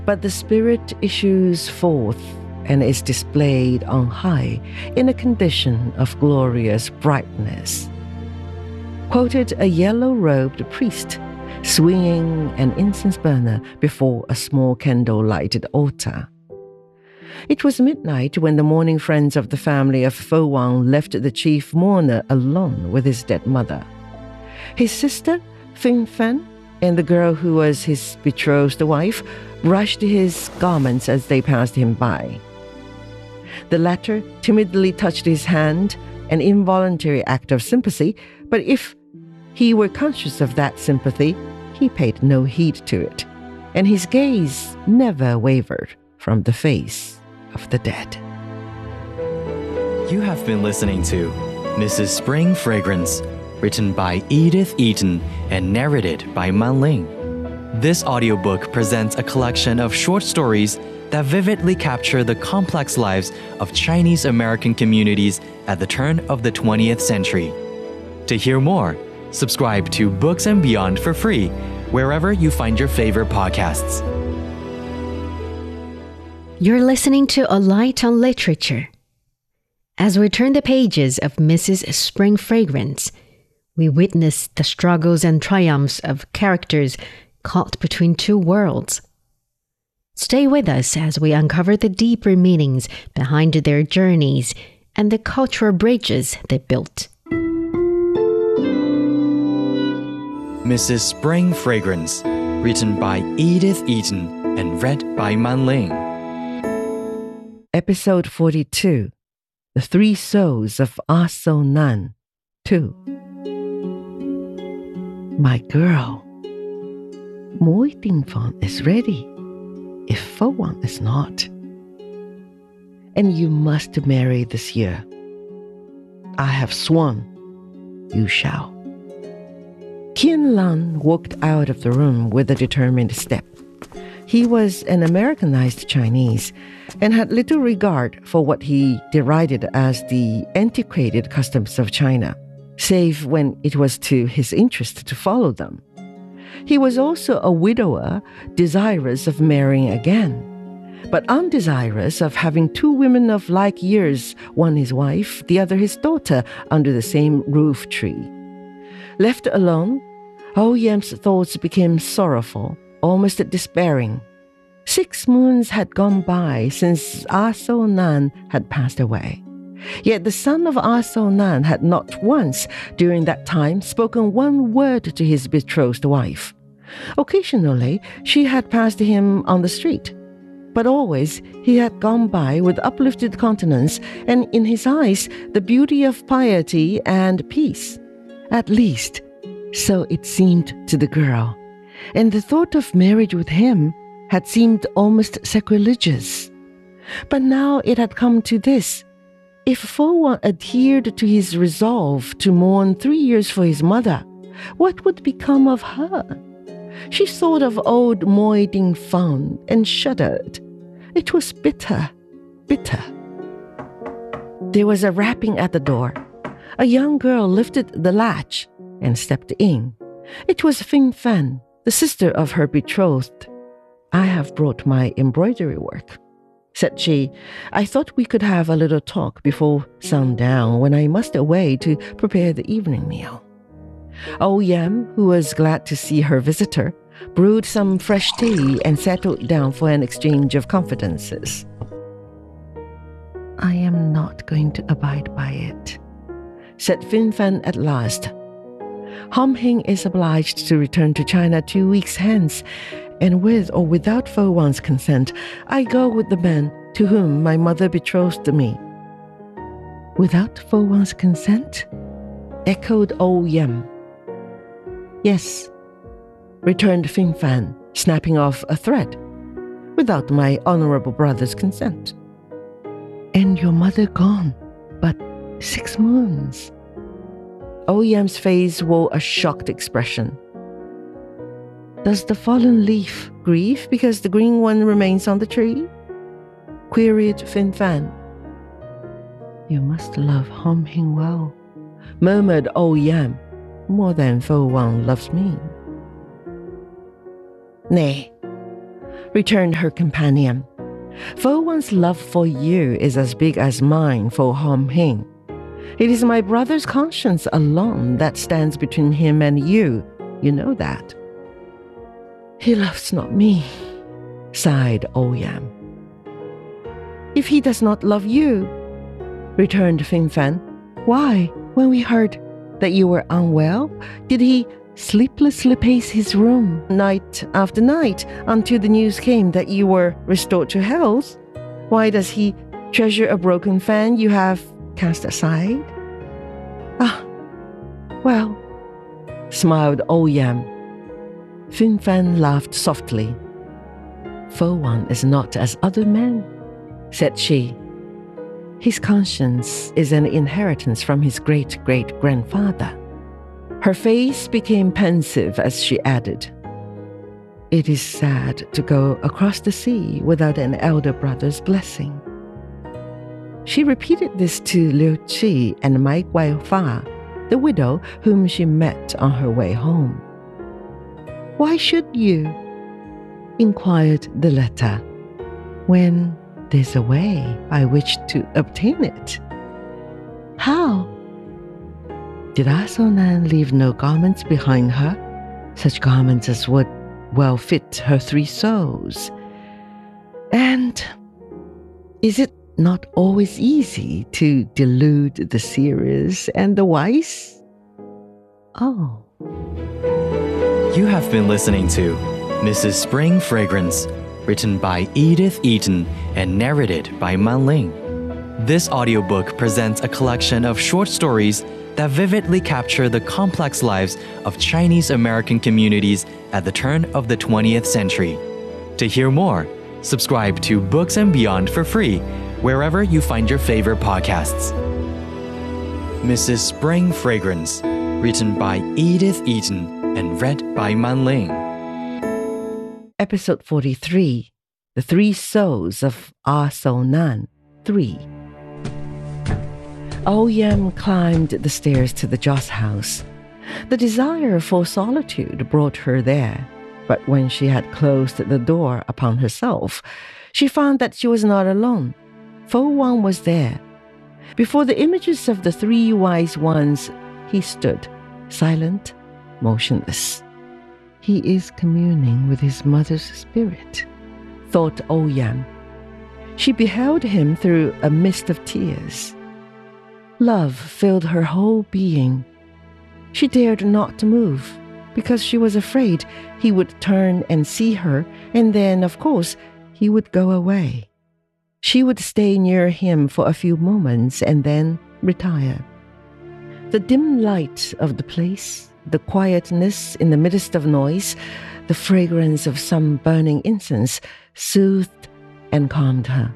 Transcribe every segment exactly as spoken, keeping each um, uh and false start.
But the spirit issues forth and is displayed on high in a condition of glorious brightness. Quoted a yellow-robed priest swinging an incense burner before a small candle-lighted altar. It was midnight when the mourning friends of the family of Fo Wang left the chief mourner alone with his dead mother. His sister, Fin Fan, and the girl who was his betrothed wife brushed his garments as they passed him by. The latter timidly touched his hand, an involuntary act of sympathy, but if he were conscious of that sympathy, he paid no heed to it, and his gaze never wavered from the face of the dead. You have been listening to Missus Spring Fragrance, written by Edith Eaton and narrated by Man Ling. This audiobook presents a collection of short stories that vividly capture the complex lives of Chinese American communities at the turn of the twentieth century. To hear more, subscribe to Books and Beyond for free wherever you find your favorite podcasts. You're listening to A Light on Literature. As we turn the pages of Missus Spring Fragrance, we witness the struggles and triumphs of characters caught between two worlds. Stay with us as we uncover the deeper meanings behind their journeys and the cultural bridges they built. Missus Spring Fragrance, written by Edith Eaton and read by Man Ling. Episode forty-two, The Three Souls of Ah So Nan, two. My girl, Moi Ding Fang is ready, if Fo Wang is not. And you must marry this year. I have sworn, you shall. Qian Lan walked out of the room with a determined step. He was an Americanized Chinese and had little regard for what he derided as the antiquated customs of China, save when it was to his interest to follow them. He was also a widower, desirous of marrying again, but undesirous of having two women of like years, one his wife, the other his daughter, under the same roof tree. Left alone, O Yam's thoughts became sorrowful, almost despairing. Six moons had gone by since Ah So Nan had passed away. Yet the son of Ah So Nan had not once during that time spoken one word to his betrothed wife. Occasionally, she had passed him on the street, but always he had gone by with uplifted countenance and in his eyes the beauty of piety and peace. At least, so it seemed to the girl, and the thought of marriage with him had seemed almost sacrilegious. But now it had come to this. If Fo Wang adhered to his resolve to mourn three years for his mother, what would become of her? She thought of old Moi Ding Fang and shuddered. It was bitter, bitter. There was a rapping at the door. A young girl lifted the latch and stepped in. It was Fin Fan, the sister of her betrothed. I have brought my embroidery work, said she. I thought we could have a little talk before sundown when I must away to prepare the evening meal. O Yam, who was glad to see her visitor, brewed some fresh tea and settled down for an exchange of confidences. I am not going to abide by it, said Fin Fan at last. Hom Hing is obliged to return to China two weeks hence, and with or without Fo Wang's consent, I go with the man to whom my mother betrothed me. Without Fo Wang's consent? Echoed O Yam. Yes, returned Fin Fan, snapping off a thread. Without my honorable brother's consent. And your mother gone, but six moons. O Yam's face wore a shocked expression. Does the fallen leaf grieve because the green one remains on the tree? Queried Fin Fan. You must love Hom Hing well, murmured O Yam, more than Fo Wang loves me. Nay, returned her companion. Fo Wan's love for you is as big as mine for Hom Hing. It is my brother's conscience alone that stands between him and you. You know that. He loves not me, sighed Ouyang. If he does not love you, returned Fin Fan, why, when we heard that you were unwell, did he sleeplessly pace his room night after night until the news came that you were restored to health? Why does he treasure a broken fan you have cast aside? Ah, well, smiled Ouyang. Fin Fan laughed softly. Fo Wan is not as other men, said she. His conscience is an inheritance from his great-great-grandfather. Her face became pensive as she added, it is sad to go across the sea without an elder brother's blessing. She repeated this to Liu Qi and Mai Guaifa, the widow whom she met on her way home. Why should you? Inquired the letter, when there's a way by which to obtain it. How? Did Ah So Nan leave no garments behind her, such garments as would well fit her three souls? And is it not always easy to delude the serious and the wise? Oh. You have been listening to Missus Spring Fragrance, written by Edith Eaton and narrated by Man Ling. This audiobook presents a collection of short stories that vividly capture the complex lives of Chinese American communities at the turn of the twentieth century. To hear more, subscribe to Books and Beyond for free wherever you find your favorite podcasts. Missus Spring Fragrance, written by Edith Eaton and read by Man Ling. Episode forty-three, The Three Souls of Ah So Nan, three. Ouyang climbed the stairs to the Joss house. The desire for solitude brought her there, but when she had closed the door upon herself, she found that she was not alone. Fo Wan was there. Before the images of the three wise ones, he stood, silent, motionless. He is communing with his mother's spirit, thought Ouyang. She beheld him through a mist of tears. Love filled her whole being. She dared not move, because she was afraid he would turn and see her, and then, of course, he would go away. She would stay near him for a few moments and then retire. The dim light of the place, the quietness in the midst of noise, the fragrance of some burning incense soothed and calmed her.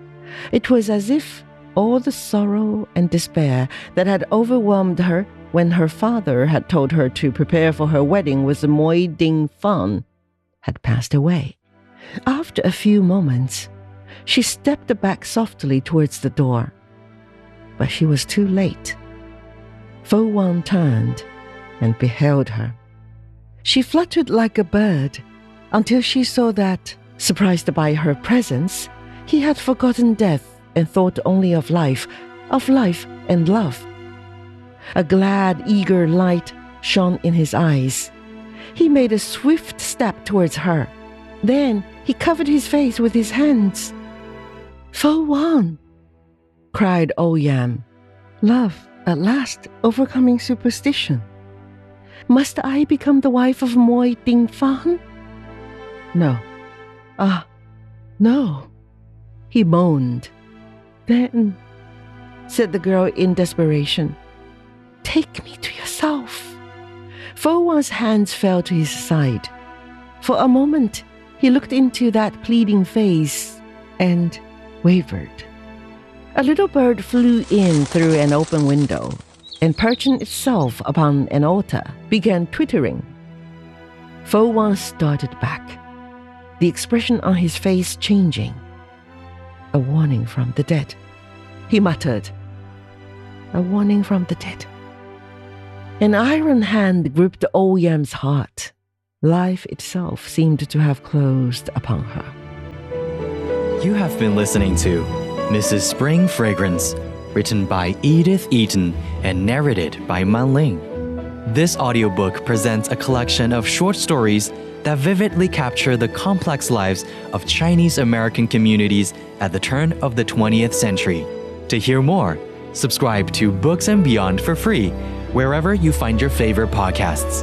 It was as if all the sorrow and despair that had overwhelmed her when her father had told her to prepare for her wedding with Moi Ding Fan had passed away. After a few moments, she stepped back softly towards the door, but she was too late. Fo Wan turned and beheld her. She fluttered like a bird until she saw that, surprised by her presence, he had forgotten death and thought only of life, of life and love. A glad, eager light shone in his eyes. He made a swift step towards her. Then he covered his face with his hands. Fo Wan, cried Ouyang, love at last overcoming superstition. Must I become the wife of Moi Ding Fan? No. Ah, no, he moaned. Then, said the girl in desperation, take me to yourself. Fo Wan's hands fell to his side. For a moment, he looked into that pleading face and wavered. A little bird flew in through an open window and, perching itself upon an altar, began twittering. Fo Wan started back, the expression on his face changing. A warning from the dead, he muttered. A warning from the dead. An iron hand gripped Ouyang's heart. Life itself seemed to have closed upon her. You have been listening to Missus Spring Fragrance, written by Edith Eaton and narrated by Manling. This audiobook presents a collection of short stories that vividly capture the complex lives of Chinese American communities at the turn of the twentieth century. To hear more, subscribe to Books and Beyond for free, wherever you find your favorite podcasts.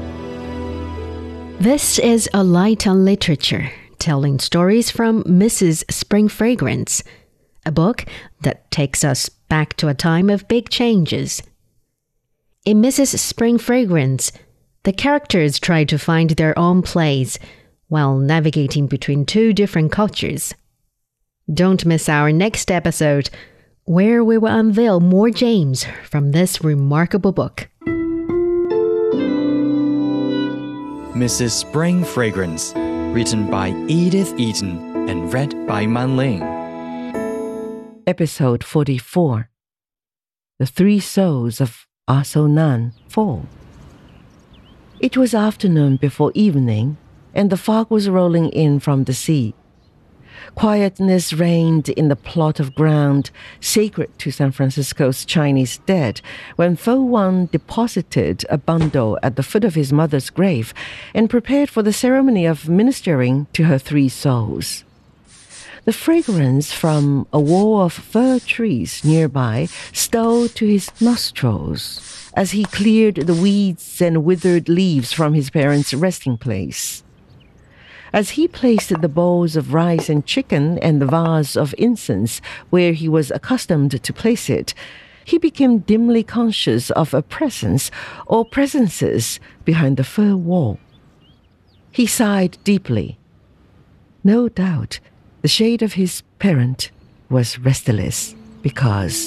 This is A Light on Literature, telling stories from Missus Spring Fragrance, a book that takes us back to a time of big changes. In Missus Spring Fragrance, the characters try to find their own place while navigating between two different cultures. Don't miss our next episode, where we will unveil more gems from this remarkable book. Missus Spring Fragrance, written by Edith Eaton and read by Manling. Episode forty-four. The Three Souls of Ah So Nan Fall. It was afternoon before evening, and the fog was rolling in from the sea. Quietness reigned in the plot of ground sacred to San Francisco's Chinese dead when Fo Wang deposited a bundle at the foot of his mother's grave and prepared for the ceremony of ministering to her three souls. The fragrance from a wall of fir trees nearby stole to his nostrils as he cleared the weeds and withered leaves from his parents' resting place. As he placed the bowls of rice and chicken and the vase of incense where he was accustomed to place it, he became dimly conscious of a presence or presences behind the fir wall. He sighed deeply. No doubt, the shade of his parent was restless because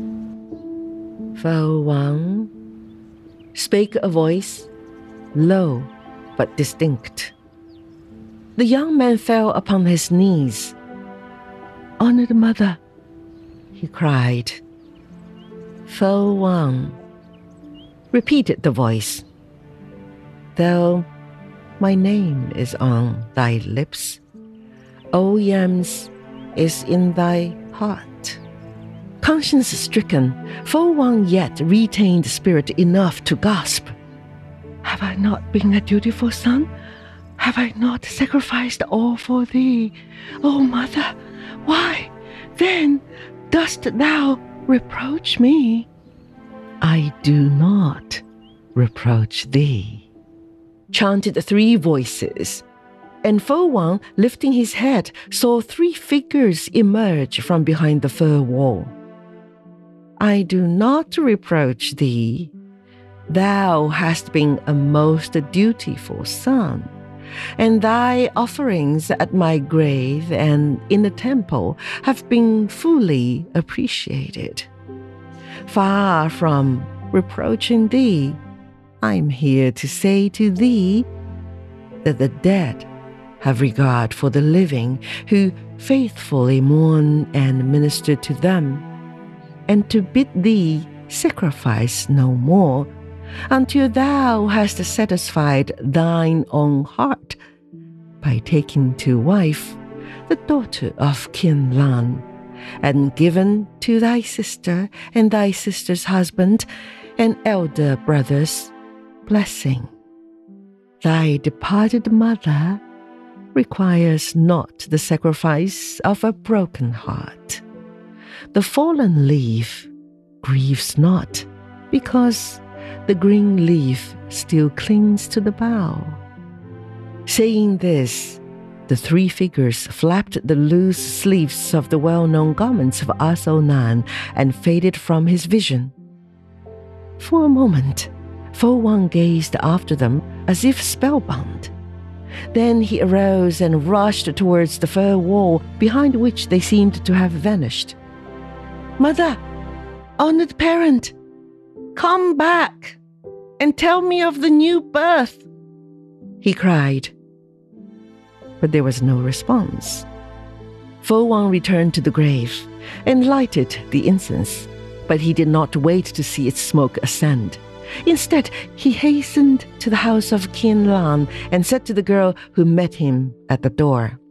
Fo Wang, spake a voice, low but distinct. The young man fell upon his knees. "Honored mother," he cried. "Fo Wang," repeated the voice. "Though my name is on thy lips, Ouyam's is in thy heart." Conscience-stricken, Fo Wang yet retained spirit enough to gasp. "Have I not been a dutiful son? Have I not sacrificed all for thee? O mother, why, then, dost thou reproach me?" "I do not reproach thee," chanted three voices. And Fo Wang, lifting his head, saw three figures emerge from behind the fir wall. "I do not reproach thee. Thou hast been a most dutiful son, and thy offerings at my grave and in the temple have been fully appreciated. Far from reproaching thee, I'm here to say to thee that the dead have regard for the living who faithfully mourn and minister to them, and to bid thee sacrifice no more until thou hast satisfied thine own heart by taking to wife the daughter of Kin Lan, and given to thy sister and thy sister's husband and elder brother's blessing. Thy departed mother requires not the sacrifice of a broken heart. The fallen leaf grieves not, because the green leaf still clings to the bough." Saying this, the three figures flapped the loose sleeves of the well-known garments of Ah So Nan and faded from his vision. For a moment, Fo Wang gazed after them as if spellbound. Then he arose and rushed towards the fir wall behind which they seemed to have vanished. "Mother, honored parent, come back and tell me of the new birth," he cried. But there was no response. Fo Wang returned to the grave and lighted the incense, but he did not wait to see its smoke ascend. Instead, he hastened to the house of Kin Lan and said to the girl who met him at the door,